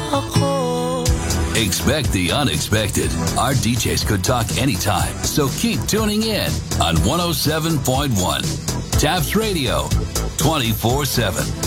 ako. Expect the unexpected. Our DJs could talk anytime, so keep tuning in on 107.1 Taps Radio 24/7.